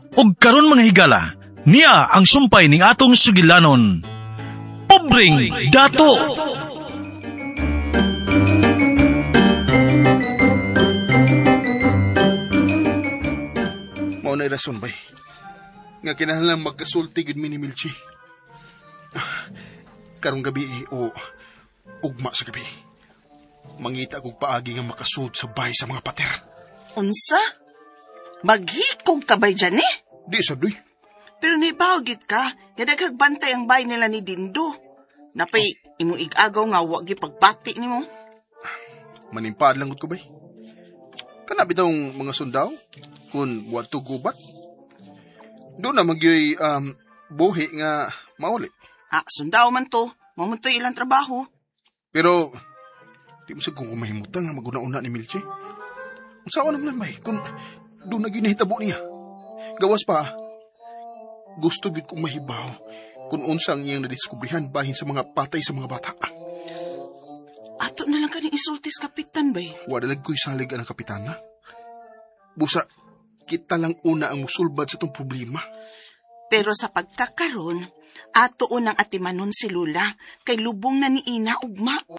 ug karon mga higala, niya ang sumpay ning atong sugilanon. Pobreng dato! Mao na rason bay. Nga kinahanglan magkasulti gid mi ni Milchi. Karong gabi o ugma sa gabi. Mangita kog paagi nga makasud sa bay sa mga pater. Unsa? Maghikog ka bay dyan eh? Di sadoy. Pero nibawgit ka, kadaghag bantay ang bay nila ni Dindo. Napay imong igagaw nga wag pagbati nimo. Manimpad lang ko bay. Kana bitong mga sundao kun buhat to gubat. Doon na magyoy buhi nga mauli. Sundao man to. Mamuntoy ilang trabaho. Pero di mo kung kumahimutan nga maguna-una ni Milchi. Ang sawa naman bay kung doon na ginahitabo niya. Gawas pa, gusto gid kong mahibaw kung unsang iyang nadiskubrihan bahin sa mga patay sa mga bata. Ato na lang ka ni isultis kapitan bay. Wadalag ko'y salig ang kapitana. Busa, kita lang una ang musulbad sa itong problema. Pero sa pagkakaroon, ato unang atimanon si Lula kay lubong na ni Ina ugma.